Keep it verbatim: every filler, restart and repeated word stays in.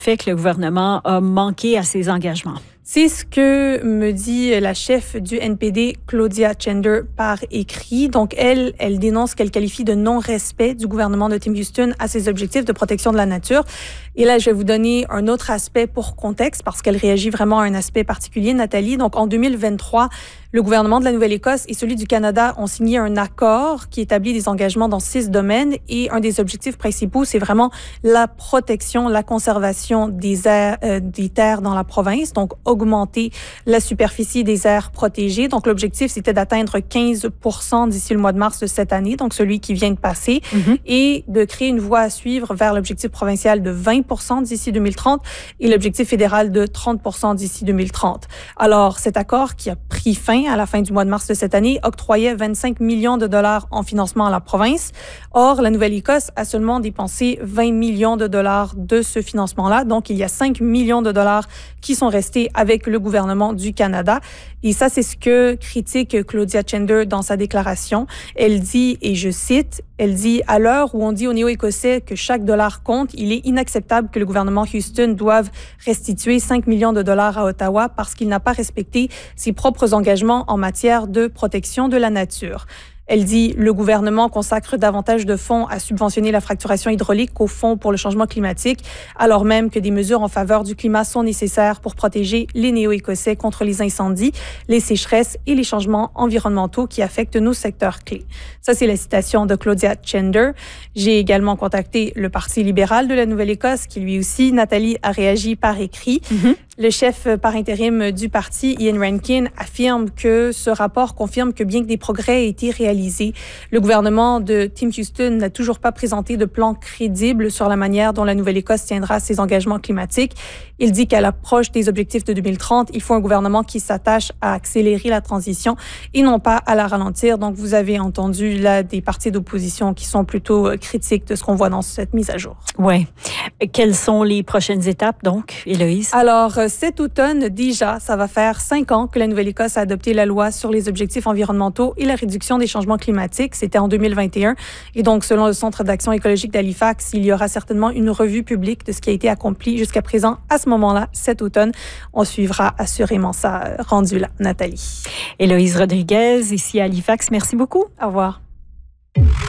fait que le gouvernement a manqué à ses engagements? C'est ce que me dit la chef du N P D, Claudia Tschender, par écrit. Donc, elle, elle dénonce qu'elle qualifie de non-respect du gouvernement de Tim Houston à ses objectifs de protection de la nature. Et là, je vais vous donner un autre aspect pour contexte parce qu'elle réagit vraiment à un aspect particulier, Nathalie. Donc, en deux mille vingt-trois, le gouvernement de la Nouvelle-Écosse et celui du Canada ont signé un accord qui établit des engagements dans six domaines et un des objectifs principaux, c'est vraiment la protection, la conservation des aires, euh, des terres dans la province, donc augmenter la superficie des aires protégées. Donc, l'objectif, c'était d'atteindre quinze pour cent d'ici le mois de mars de cette année, donc celui qui vient de passer, mm-hmm. et de créer une voie à suivre vers l'objectif provincial de vingt pour cent d'ici deux mille trente et l'objectif fédéral de trente pour cent d'ici deux mille trente. Alors, cet accord qui a pris fin à la fin du mois de mars de cette année octroyait vingt-cinq millions de dollars en financement à la province. Or, la Nouvelle-Écosse a seulement dépensé vingt millions de dollars de ce financement-là. Donc, il y a cinq millions de dollars qui sont restés avec le gouvernement du Canada. Et ça, c'est ce que critique Claudia Tschender dans sa déclaration. Elle dit, et je cite, elle dit « À l'heure où on dit aux Néo-Écossais que chaque dollar compte, il est inacceptable que le gouvernement Houston doive restituer cinq millions de dollars à Ottawa parce qu'il n'a pas respecté ses propres engagements en matière de protection de la nature. » Elle dit « Le gouvernement consacre davantage de fonds à subventionner la fracturation hydraulique qu'au Fonds pour le changement climatique, alors même que des mesures en faveur du climat sont nécessaires pour protéger les Néo-Écossais contre les incendies, les sécheresses et les changements environnementaux qui affectent nos secteurs clés. » Ça, c'est la citation de Claudia Tschender. J'ai également contacté le Parti libéral de la Nouvelle-Écosse, qui lui aussi, Nathalie, a réagi par écrit. Mm-hmm. Le chef par intérim du parti, Ian Rankin, affirme que ce rapport confirme que bien que des progrès aient été réalisés, le gouvernement de Tim Houston n'a toujours pas présenté de plan crédible sur la manière dont la Nouvelle-Écosse tiendra ses engagements climatiques. Il dit qu'à l'approche des objectifs de deux mille trente, il faut un gouvernement qui s'attache à accélérer la transition et non pas à la ralentir. Donc, vous avez entendu là des partis d'opposition qui sont plutôt critiques de ce qu'on voit dans cette mise à jour. Oui. Quelles sont les prochaines étapes, donc, Héloïse? Alors, cet automne, déjà, ça va faire cinq ans que la Nouvelle-Écosse a adopté la loi sur les objectifs environnementaux et la réduction des changements climatiques. C'était en deux mille vingt et un. Et donc, selon le Centre d'action écologique d'Halifax, il y aura certainement une revue publique de ce qui a été accompli jusqu'à présent à ce moment-là, cet automne. On suivra assurément ça rendu là, Nathalie. Héloïse Rodriguez, ici à Halifax. Merci beaucoup. Au revoir.